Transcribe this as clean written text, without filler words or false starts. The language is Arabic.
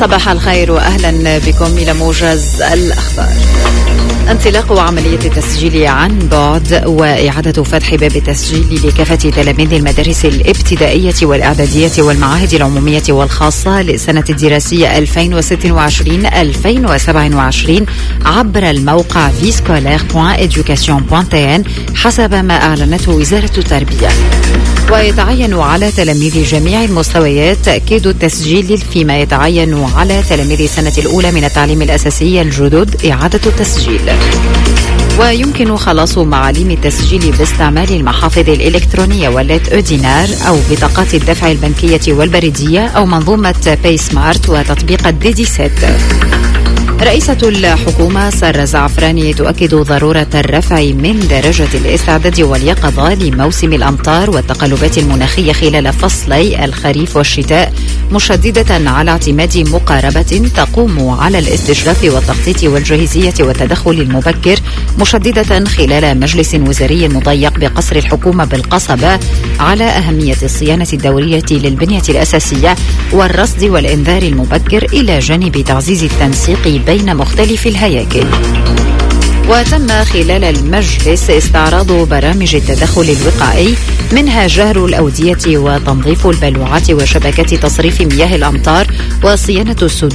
صباح الخير وأهلا بكم إلى موجز الأخبار. انطلاق عملية التسجيل عن بعد وإعادة فتح باب التسجيل لكافة تلاميذ المدارس الابتدائية والإعدادية والمعاهد العمومية والخاصة للسنة الدراسية 2026-2027 عبر الموقع viscolaire.education.tn حسب ما أعلنته وزارة التربية. ويتعين على تلاميذ جميع المستويات تأكيد التسجيل، فيما يتعين على تلاميذ السنة الأولى من التعليم الأساسي الجدد إعادة التسجيل. ويمكن خلاص معاليم التسجيل باستعمال المحافظ الإلكترونية واللات أودينار أو بطاقات الدفع البنكية والبريدية أو منظومة باي سمارت وتطبيق الديدي سيت. رئيسة الحكومة سارة زعفراني تؤكد ضرورة الرفع من درجة الاستعداد واليقظة لموسم الأمطار والتقلبات المناخية خلال فصلي الخريف والشتاء، مشددة على اعتماد مقاربة تقوم على الاستشراف والتخطيط والجاهزية والتدخل المبكر، مشددة خلال مجلس وزاري مضيق بقصر الحكومة بالقصبة على أهمية الصيانة الدورية للبنية الأساسية والرصد والإنذار المبكر إلى جانب تعزيز التنسيق بين مختلف الهياكل. وتم خلال المجلس استعراض برامج التدخل الوقائي، منها جهر الأودية وتنظيف البلوعات وشبكات تصريف مياه الأمطار وصيانة السدود